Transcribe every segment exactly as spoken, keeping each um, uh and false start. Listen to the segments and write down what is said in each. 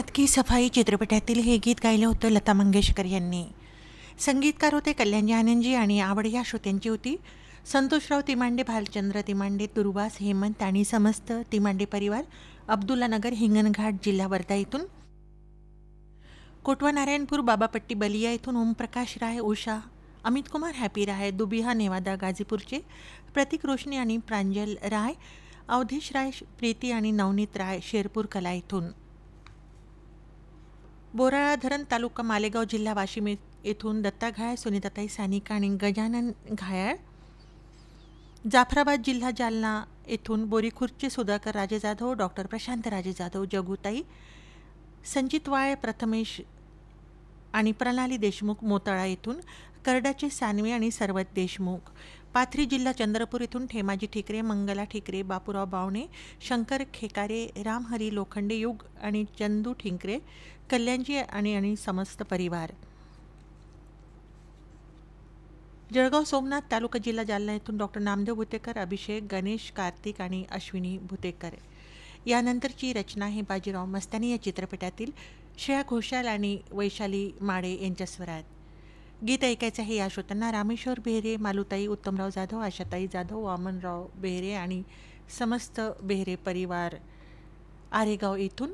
रात की सफाई चित्रपटातील हे गीत गायलं होतं लता मंगेशकर यांनी. संगीतकार होते कल्याणजी आनंदजी आणि आवड या श्रोत्यांची होती संतोषराव तिमांडे, भालचंद्र तिमांडे, दुर्वास, हेमंत आणि समस्त तिमांडे परिवार, अब्दुल्ला नगर, हिंगणघाट, जिल्हा वर्धा इथून. कोटवा नारायणपूर, बाबापट्टी, बलिया इथून ओमप्रकाश राय, उषा, अमित कुमार, हॅपी राय, दुबिहा, नेवादा, गाजीपूरचे प्रतीक रोशनी आणि प्रांजल राय, अवधेश राय, प्रीती आणि नवनीत राय, शेरपूर कला इथून. बोराळा धरण, तालुका मालेगाव, जिल्हा वाशिम येथून दत्ता घायाळ, सुनीताताई सानिका आणि गजानन घायाळ. जाफराबाद, जिल्हा जालना येथून बोरीखुर्दचे सुधाकर राजे जाधव, डॉक्टर प्रशांत राजे जाधव, जगुताई, संजित वाळ, प्रथमेश आणि प्रणाली देशमुख, मोताळा येथून. करडाचे सानवी आणि सर्वत देशमुख. पाथरी, जिल्हा चंद्रपूर येथून ठेमाजी ठिकरे, मंगला ठिकरे, बापूराव बावणे, शंकर खेकारे, रामहरी लोखंडे, युग आणि चंदू ठिंकरे, कल्याणजी आणि आणि समस्त परिवार. जळगाव सोमनाथ, तालुका जिल्हा जालना येथून डॉक्टर नामदेव भुतेकर, अभिषेक, गणेश, कार्तिक आणि अश्विनी भुतेकर. यानंतरची रचना आहे बाजीराव मस्तानी या चित्रपटातील श्रेया घोषाल आणि वैशाली माडे यांच्या स्वरात. गीत ऐकायचं आहे या श्रोत्यांना रामेश्वर बेहरे, मालुताई, उत्तमराव जाधव, आशाताई जाधव, वामनराव बेहरे आणि समस्त बेहरे परिवार, आरेगाव येथून.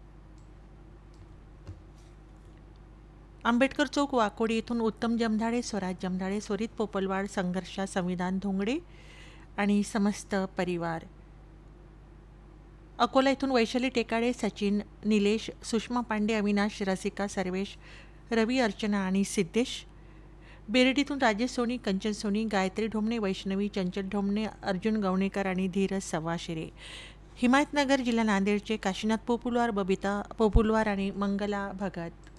आंबेडकर चौक, वाकोडी येथून उत्तम जमधाडे, स्वराज जमधाडे, स्वरित पोपलवाड, संघर्षा, संविधान धोंगडे आणि समस्त परिवार. अकोला येथून वैशाली टेकाडे, सचिन, निलेश, सुषमा पांडे, अविनाश, रसिका, सर्वेश, रवी, अर्चना आणि सिद्धेश. बेरडीतून राजेश सोनी, कंचन सोनी, गायत्री ढोमणे, वैष्णवी, चंचल ढोमणे, अर्जुन गवणेकर आणि धीरज सव्वाशिरे. हिमायतनगर, जिल्हा नांदेडचे काशीनाथ पोपुलवार, बबिता पोपुलवार आणि मंगला भगत.